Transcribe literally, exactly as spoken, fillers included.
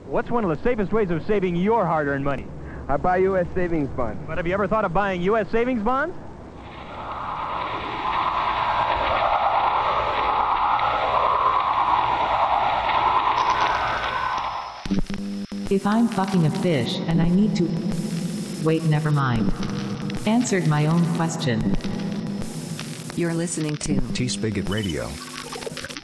What's one of the safest ways of saving your hard-earned money? I buy U S savings bonds. But have you ever thought of buying U S savings bonds? If I'm fucking a fish and I need to... Wait, never mind. Answered my own question. You're listening to T-Spigot Radio.